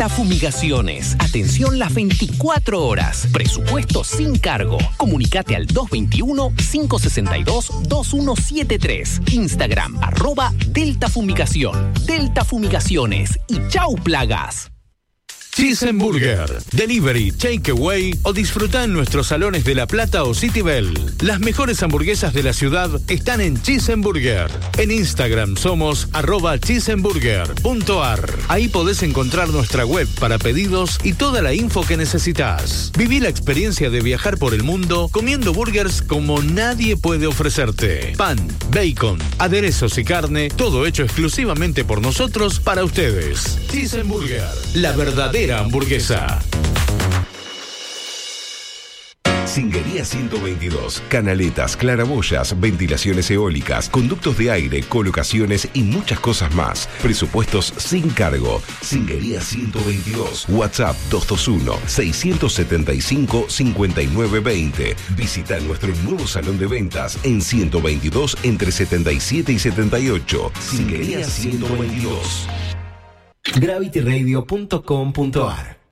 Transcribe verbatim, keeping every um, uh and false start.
Delta Fumigaciones. Atención las veinticuatro horas. Presupuesto sin cargo. Comunicate al dos veintiuno, cinco sesenta y dos, veintiuno setenta y tres. Instagram, arroba Delta Fumigación. Delta Fumigaciones. Y chau plagas. Cheeseburger, delivery, takeaway o disfruta en nuestros salones de La Plata o City Bell. Las mejores hamburguesas de la ciudad están en Cheeseburger. En Instagram somos arroba cheeseburger.ar. Ahí podés encontrar nuestra web para pedidos y toda la info que necesitas. Viví la experiencia de viajar por el mundo comiendo burgers como nadie puede ofrecerte. Pan, bacon, aderezos y carne, todo hecho exclusivamente por nosotros para ustedes. Cheeseburger, la verdadera hamburguesa. Singuería ciento veintidós. Canaletas, claraboyas, ventilaciones eólicas, conductos de aire, colocaciones y muchas cosas más. Presupuestos sin cargo. Singuería ciento veintidós. WhatsApp dos dos uno, seis siete cinco, cinco nueve dos cero. Visita nuestro nuevo salón de ventas en ciento veintidós entre setenta y siete y setenta y ocho. Singuería ciento veintidós. gravity radio punto com punto ar.